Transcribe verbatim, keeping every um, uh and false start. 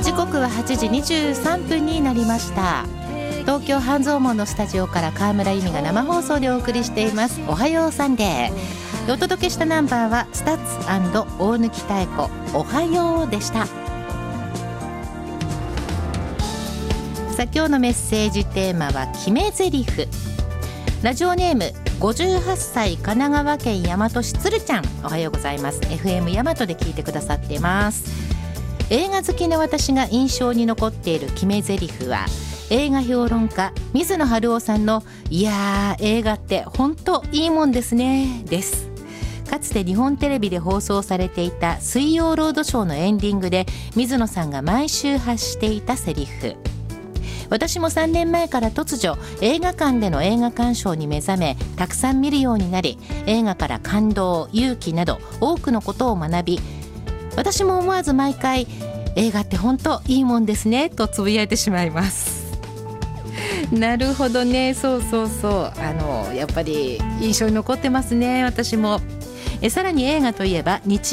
時刻ははちじにじゅうさんぷんになりました。東京半蔵門のスタジオから川村由美が生放送でお送りしています。おはようサンデー。お届けしたナンバーはスタッツ&大貫妙子おはようでした。さあ今日のメッセージテーマは決め台詞。ラジオネームごじゅうはっさい神奈川県大和市つるちゃん、おはようございます。 エフエム 大和で聞いてくださっています。映画好きな私が印象に残っている決め台詞は映画評論家水野晴郎さんのいやー映画って本当いいもんですねです。かつて日本テレビで放送されていた水曜ロードショーのエンディングで水野さんが毎週発していたセリフ。私もさんねんまえから突如映画館での映画鑑賞に目覚め、たくさん見るようになり、映画から感動、勇気など多くのことを学び、私も思わず毎回映画って本当いいもんですねとつぶやいてしまいます。なるほどね、そうそうそう、あのやっぱり印象に残ってますね。私もえさらに映画といえば日